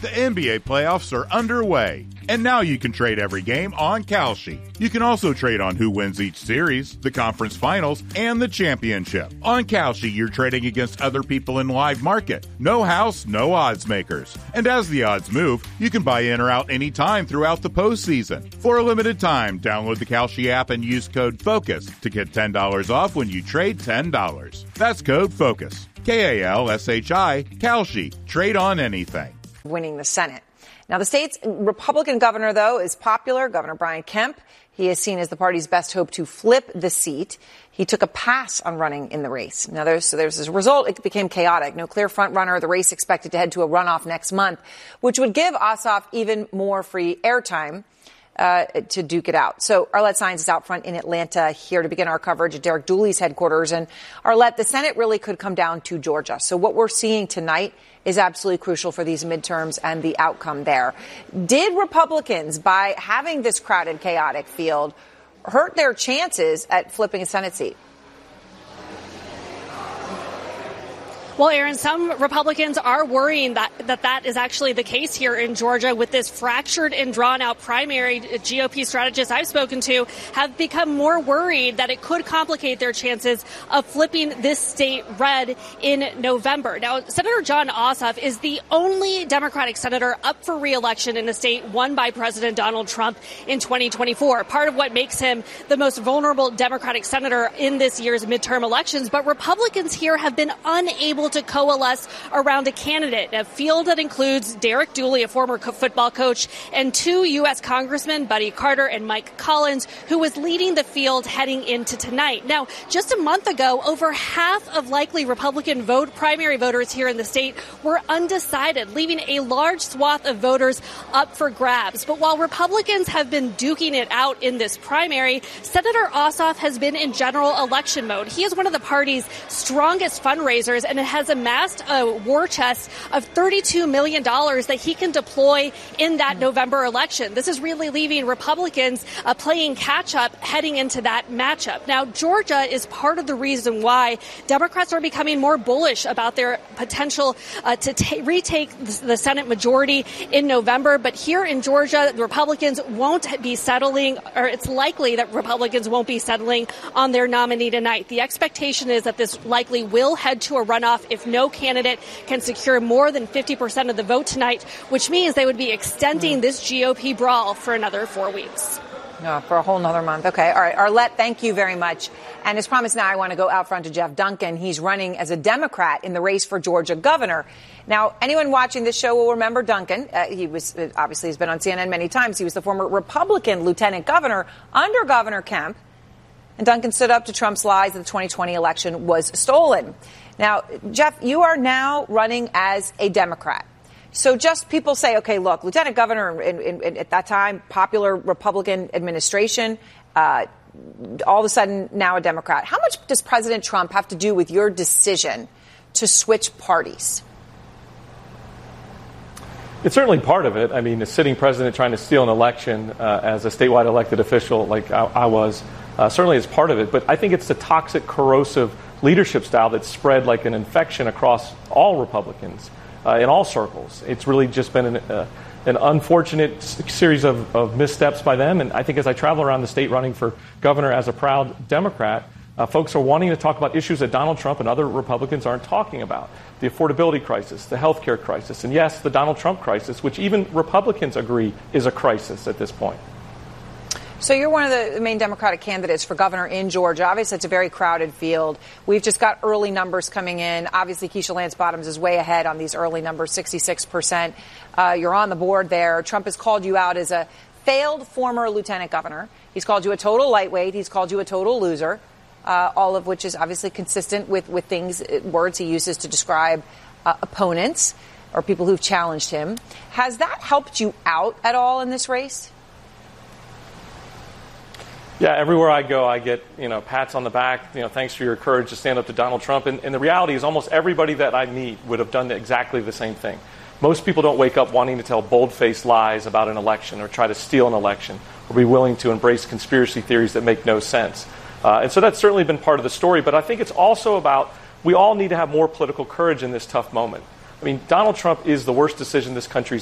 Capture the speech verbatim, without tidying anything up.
The N B A playoffs are underway, and now you can trade every game on Kalshi. You can also trade on who wins each series, the conference finals, and the championship. On Kalshi, you're trading against other people in live market. No house, no odds makers. And as the odds move, you can buy in or out anytime throughout the postseason. For a limited time, download the Kalshi app and use code FOCUS to get ten dollars off when you trade ten dollars. That's code FOCUS. K A L S H I, Kalshi. Trade on anything. Winning the Senate. Now, the state's Republican governor, though, is popular, Governor Brian Kemp. He is seen as the party's best hope to flip the seat. He took a pass on running in the race. Now, there's, so there's as a result, it became chaotic. No clear front runner. The race expected to head to a runoff next month, which would give Ossoff even more free airtime uh, to duke it out. So Arlette Saenz is out front in Atlanta here to begin our coverage at Derek Dooley's headquarters. And Arlette, the Senate really could come down to Georgia. So what we're seeing tonight is absolutely crucial for these midterms and the outcome there. Did Republicans, by having this crowded, chaotic field, hurt their chances at flipping a Senate seat? Well, Aaron, some Republicans are worrying that, that that is actually the case here in Georgia with this fractured and drawn-out primary. G O P strategists I've spoken to have become more worried that it could complicate their chances of flipping this state red in November. Now, Senator Jon Ossoff is the only Democratic senator up for re-election in a state won by President Donald Trump in twenty twenty-four. Part of what makes him the most vulnerable Democratic senator in this year's midterm elections. But Republicans here have been unable to coalesce around a candidate, a field that includes Derek Dooley, a former co- football coach, and two U S congressmen, Buddy Carter and Mike Collins, who was leading the field heading into tonight. Now, just a month ago, over half of likely Republican vote primary voters here in the state were undecided, leaving a large swath of voters up for grabs. But while Republicans have been duking it out in this primary, Senator Ossoff has been in general election mode. He is one of the party's strongest fundraisers and has amassed a war chest of thirty-two million dollars that he can deploy in that November election. This is really leaving Republicans uh, playing catch-up heading into that matchup. Now, Georgia is part of the reason why Democrats are becoming more bullish about their potential uh, to ta- retake the, the Senate majority in November. But here in Georgia, the Republicans won't be settling, or it's likely that Republicans won't be settling on their nominee tonight. The expectation is that this likely will head to a runoff if no candidate can secure more than fifty percent of the vote tonight, which means they would be extending this G O P brawl for another four weeks. Oh, for a whole nother month. Okay. All right. Arlette, thank you very much. And as promised, now I want to go out front to Jeff Duncan. He's running as a Democrat in the race for Georgia governor. Now, anyone watching this show will remember Duncan. Uh, he was obviously has been on C N N many times. He was the former Republican lieutenant governor under Governor Kemp. And Duncan stood up to Trump's lies that the twenty twenty election was stolen. Now, Jeff, you are now running as a Democrat. So just people say, okay, look, lieutenant governor in, in, in, at that time, popular Republican administration, uh, all of a sudden now a Democrat. How much does President Trump have to do with your decision to switch parties? It's certainly part of it. I mean, a sitting president trying to steal an election uh, as a statewide elected official like I, I was uh, certainly is part of it. But I think it's the toxic, corrosive leadership style that's spread like an infection across all Republicans uh, in all circles. It's really just been an, uh, an unfortunate s- series of, of missteps by them. And I think as I travel around the state running for governor as a proud Democrat, uh, folks are wanting to talk about issues that Donald Trump and other Republicans aren't talking about. The affordability crisis, the health care crisis, and yes, the Donald Trump crisis, which even Republicans agree is a crisis at this point. So you're one of the main Democratic candidates for governor in Georgia. Obviously, it's a very crowded field. We've just got early numbers coming in. Obviously, Keisha Lance Bottoms is way ahead on these early numbers, sixty-six percent. Uh, you're on the board there. Trump has called you out as a failed former lieutenant governor. He's called you a total lightweight. He's called you a total loser, uh, all of which is obviously consistent with, with things, words he uses to describe uh, opponents or people who've challenged him. Has that helped you out at all in this race? Yeah, everywhere I go, I get, you know, pats on the back, you know, thanks for your courage to stand up to Donald Trump. And, and the reality is almost everybody that I meet would have done exactly the same thing. Most people don't wake up wanting to tell bold-faced lies about an election or try to steal an election or be willing to embrace conspiracy theories that make no sense. Uh, and so that's certainly been part of the story. But I think it's also about we all need to have more political courage in this tough moment. I mean, Donald Trump is the worst decision this country's